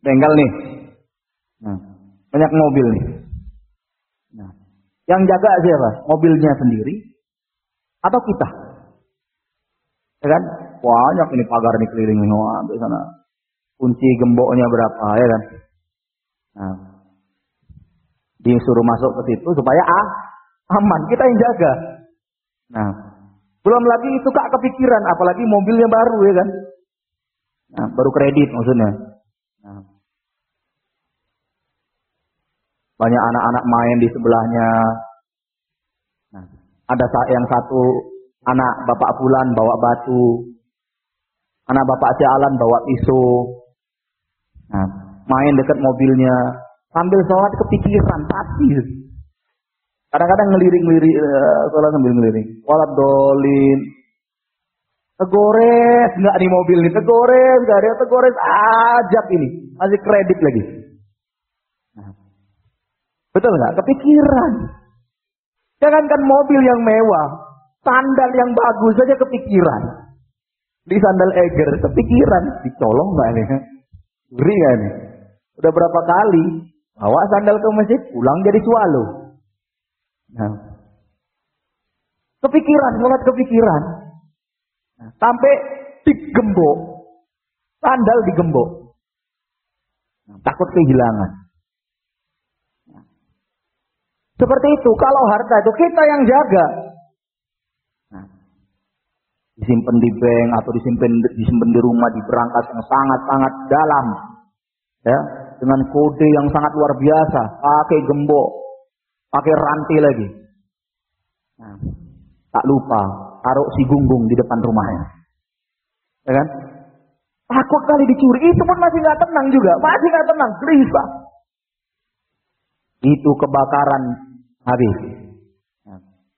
bengkel nih. Nah, banyak mobil nih. Nah, yang jaga siapa? Mobilnya sendiri atau kita? Ya kan? Banyak ini pagar nih keliling di sana. Kunci gemboknya berapa ya kan? Nah, disuruh masuk ke situ supaya aman, kita yang jaga. Nah, belum lagi itu Kak kepikiran, apalagi mobilnya baru ya kan? Nah, baru kredit maksudnya. Nah, banyak anak-anak main di sebelahnya. Nah, ada yang satu anak bapak Fulan bawa batu, anak bapak si Alan bawa pisau. Nah, main dekat mobilnya sambil sholat kepikiran pasti. Kadang-kadang ngelirik-ngelirik sholat sambil ngelirik. Sholat dolin. Tegores nggak di mobil nih, tegores nggak ada, tegores ajak ini masih kredit lagi. Nah, betul nggak? Kepikiran. Jangankan mobil yang mewah, sandal yang bagus saja kepikiran. Di sandal Eger kepikiran, dicolong nggak nih? Ngeri nggak nih? Udah berapa kali bawa sandal ke masjid, pulang jadi swallow. Nah, kepikiran, sholat kepikiran. Nah, sampai digembok, sandal digembok. Nah, takut kehilangan. Nah, seperti itu, kalau harta itu kita yang jaga. Nah, disimpan di bank atau disimpan di rumah di berangkas yang sangat-sangat dalam. Ya, dengan kode yang sangat luar biasa, pakai gembok, pakai rantai lagi. Nah, tak lupa taruh si gunggung di depan rumahnya, ya kan? Takut kali dicuri, itu pun masih nggak tenang juga, masih nggak tenang, gelisah. Itu kebakaran habis. Nah,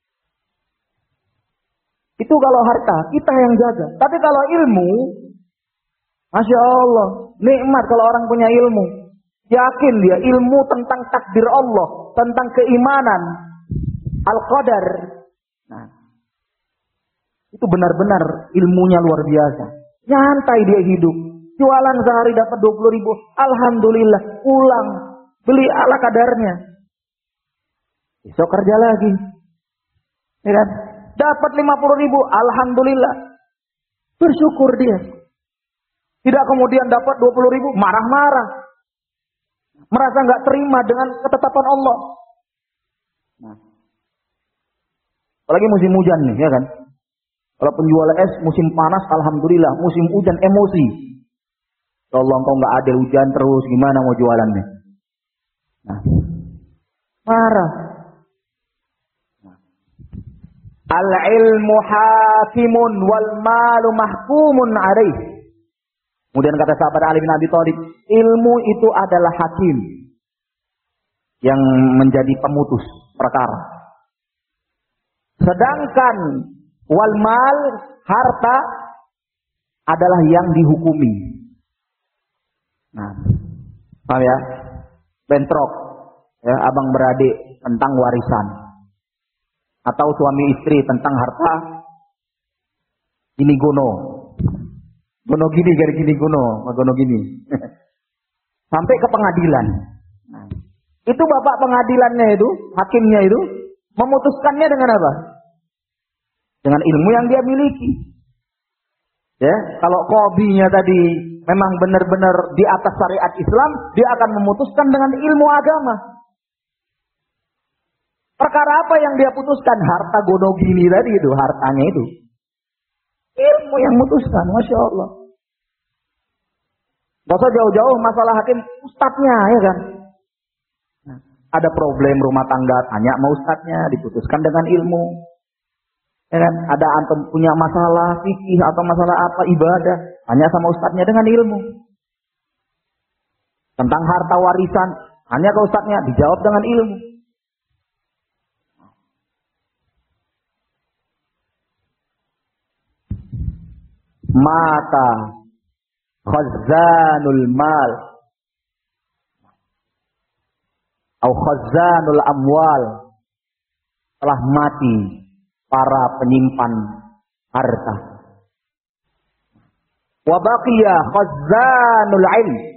itu kalau harta kita yang jaga, tapi kalau ilmu, masya Allah, nikmat kalau orang punya ilmu. Yakin dia ilmu tentang takdir Allah, tentang keimanan, al-qadar. Nah, itu benar-benar ilmunya luar biasa. Nyantai dia hidup. Jualan sehari dapat 20.000. Alhamdulillah. Pulang. Beli ala kadarnya. Besok kerja lagi. Ya kan? Dapat 50.000. Alhamdulillah. Bersyukur dia. Tidak kemudian dapat 20.000. Marah-marah. Merasa nggak terima dengan ketetapan Allah. Nah, apalagi musim hujan nih, ya kan? Kalau penjual es musim panas, alhamdulillah. Musim hujan emosi. Tolong kau nggak ada hujan terus, gimana mau jualannya? Nah, marah. Nah. Al-ilmu hakimun wal malu mahkumun alaih. Kemudian kata sahabat Ali bin Abi Thalib, ilmu itu adalah hakim yang menjadi pemutus perkara. Sedangkan wal mal, harta adalah yang dihukumi. Nah, paham ya? Bentrok, ya, abang beradik tentang warisan, atau suami istri tentang harta. Ini gono gini, gini gono gini, sampai ke pengadilan. Nah, itu bapak pengadilannya itu, hakimnya itu, memutuskannya dengan apa? Dengan ilmu yang dia miliki. Ya, kalau qadhinya tadi memang benar-benar di atas syariat Islam, dia akan memutuskan dengan ilmu agama. Perkara apa yang dia putuskan? Harta gono gini tadi itu, hartanya itu. Ilmu yang memutuskan, masya Allah. Gak usah jauh-jauh masalah hakim, ustadznya, ya kan? Nah, ada problem rumah tangga, tanya sama ustadznya, diputuskan dengan ilmu. Ya kan? Ada antum punya masalah fikih atau masalah apa ibadah, tanya sama ustadznya dengan ilmu. Tentang harta warisan, tanya ke ustadznya, dijawab dengan ilmu. Mata khazanul mal atau khazanul amwal, telah mati para penyimpan harta. Wa baqiya khazanul ilm,